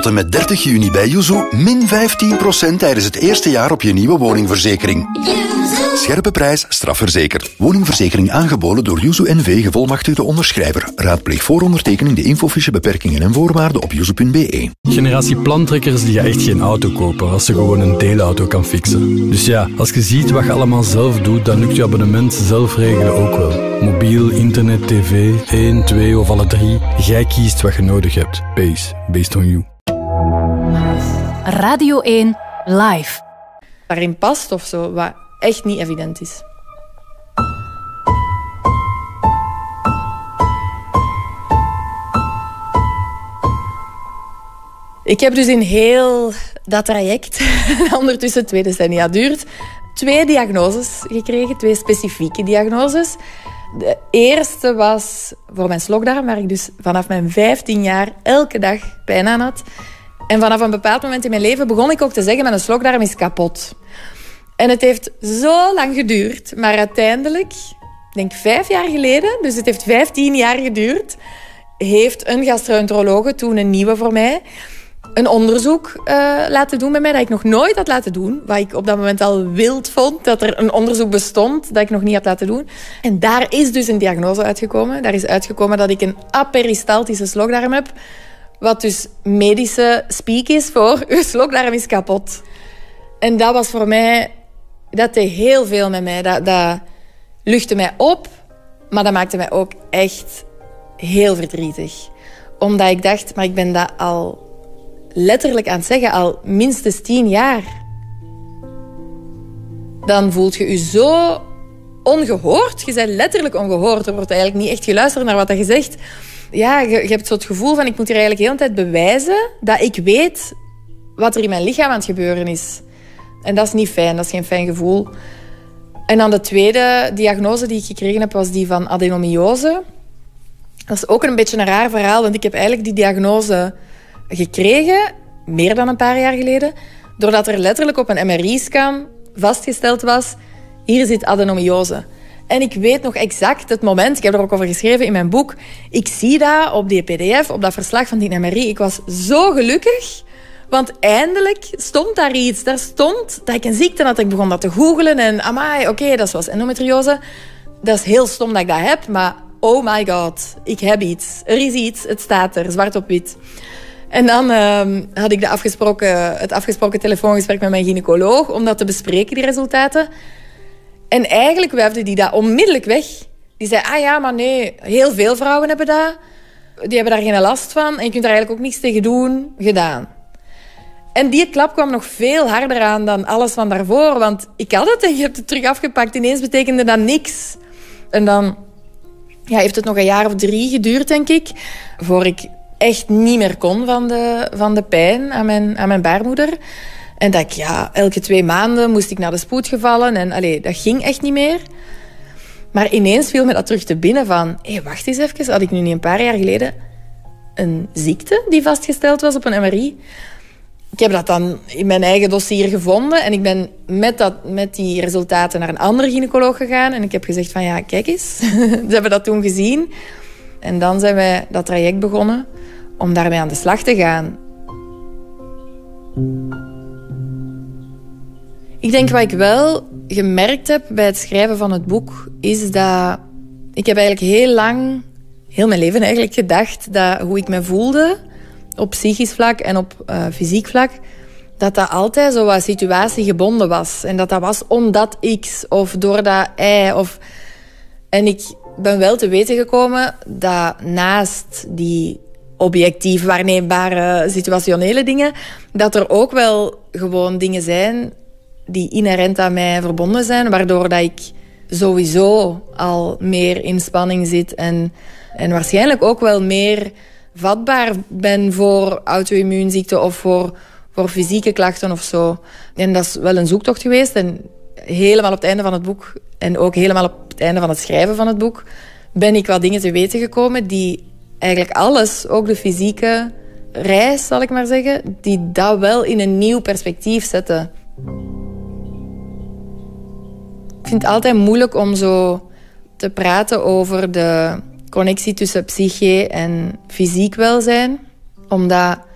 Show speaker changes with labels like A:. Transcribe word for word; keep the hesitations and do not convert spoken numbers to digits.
A: Tot en met dertig juni bij Yuzu min vijftien procent tijdens het eerste jaar op je nieuwe woningverzekering. Scherpe prijs, strafverzekerd. Woningverzekering aangeboden door Yuzu N V, gevolmachtigde onderschrijver. Raadpleeg voor ondertekening de infofiche, beperkingen en voorwaarden op yuzu punt be.
B: Generatie plantrekkers die gaan echt geen auto kopen als ze gewoon een deelauto kan fixen. Dus ja, als je ziet wat je allemaal zelf doet, dan lukt je abonnement zelf regelen ook wel. Mobiel, internet, tv, één, twee of alle drie. Jij kiest wat je nodig hebt. Base, based on you.
C: Radio één Live.
D: Waarin past of zo, wat echt niet evident is. Ik heb dus in heel dat traject, dat ondertussen twee decennia duurt, twee diagnoses gekregen, twee specifieke diagnoses. De eerste was voor mijn slokdarm, waar ik dus vanaf mijn vijftien jaar elke dag pijn aan had. En vanaf een bepaald moment in mijn leven begon ik ook te zeggen, mijn slokdarm is kapot. En het heeft zo lang geduurd, maar uiteindelijk, ik denk vijf jaar geleden, dus het heeft vijftien jaar geduurd, heeft een gastroenterologe, toen een nieuwe voor mij, een onderzoek uh, laten doen bij mij dat ik nog nooit had laten doen. Wat ik op dat moment al wild vond, dat er een onderzoek bestond dat ik nog niet had laten doen. En daar is dus een diagnose uitgekomen. Daar is uitgekomen dat ik een aperistaltische slokdarm heb. Wat dus medische speak is voor uw slokdarm is kapot. En dat was voor mij, dat deed heel veel met mij. Dat, dat luchtte mij op, maar dat maakte mij ook echt heel verdrietig. Omdat ik dacht, maar ik ben dat al letterlijk aan het zeggen, al minstens tien jaar. Dan voelt je je zo ongehoord. Je bent letterlijk ongehoord. Er wordt eigenlijk niet echt geluisterd naar wat je zegt. Ja, je, je hebt zo het gevoel van, ik moet hier eigenlijk de hele tijd bewijzen dat ik weet wat er in mijn lichaam aan het gebeuren is. En dat is niet fijn, dat is geen fijn gevoel. En dan de tweede diagnose die ik gekregen heb, was die van adenomiose. Dat is ook een beetje een raar verhaal, want ik heb eigenlijk die diagnose gekregen, meer dan een paar jaar geleden, doordat er letterlijk op een M R I-scan vastgesteld was, hier zit adenomiose. En ik weet nog exact het moment, ik heb er ook over geschreven in mijn boek, ik zie dat op die P D F, op dat verslag van die M R I. Ik was zo gelukkig, want eindelijk stond daar iets. Daar stond dat ik een ziekte had. Ik begon dat te googlen en amai, oké, okay, dat is zoals endometriose. Dat is heel stom dat ik dat heb, maar oh my god, ik heb iets. Er is iets, het staat er, zwart op wit. En dan uh, had ik de afgesproken, het afgesproken telefoongesprek met mijn gynaecoloog om dat te bespreken, die resultaten. En eigenlijk wuifde die dat onmiddellijk weg. Die zei, ah ja, maar nee, heel veel vrouwen hebben dat. Die hebben daar geen last van en je kunt daar eigenlijk ook niks tegen doen. Gedaan. En die klap kwam nog veel harder aan dan alles van daarvoor. Want ik had het en je hebt het terug afgepakt. Ineens betekende dat niks. En dan ja, heeft het nog een jaar of drie geduurd, denk ik, voor ik echt niet meer kon van de, van de pijn aan mijn, aan mijn baarmoeder. En dat ik, ja, elke twee maanden moest ik naar de spoed gevallen. En allee, dat ging echt niet meer. Maar ineens viel me dat terug te binnen van, hé, hey, wacht eens even, had ik nu niet een paar jaar geleden een ziekte die vastgesteld was op een M R I? Ik heb dat dan in mijn eigen dossier gevonden en ik ben met, dat, met die resultaten naar een andere gynaecoloog gegaan. En ik heb gezegd van, ja, kijk eens, ze hebben dat toen gezien. En dan zijn wij dat traject begonnen om daarmee aan de slag te gaan. Ik denk wat ik wel gemerkt heb bij het schrijven van het boek, is dat ik heb eigenlijk heel lang, heel mijn leven eigenlijk, gedacht dat hoe ik me voelde op psychisch vlak en op uh, fysiek vlak, dat dat altijd zo wat situatiegebonden was. En dat dat was omdat X of doordat Y. Of... En ik ben wel te weten gekomen dat naast die objectief waarneembare situationele dingen, dat er ook wel gewoon dingen zijn die inherent aan mij verbonden zijn, waardoor dat ik sowieso al meer in spanning zit en, en waarschijnlijk ook wel meer vatbaar ben voor auto-immuunziekten of voor, voor fysieke klachten of zo. En dat is wel een zoektocht geweest. En helemaal op het einde van het boek en ook helemaal op het einde van het schrijven van het boek ben ik wat dingen te weten gekomen die eigenlijk alles, ook de fysieke reis, zal ik maar zeggen, die dat wel in een nieuw perspectief zetten. Ik vind het altijd moeilijk om zo te praten over de connectie tussen psyche en fysiek welzijn. Omdat